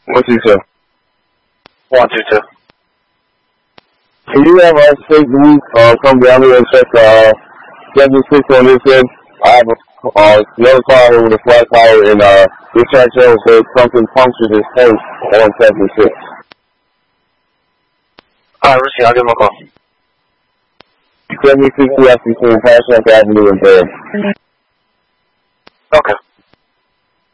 122. 122. Can you have our state police come down here and check 76 on this end? I have another car over the flat tire and this track shows that something punctured his tank on 76. Alright, Richie, I'll give him a call. 76 West between Passyunk Avenue and Bear. Okay.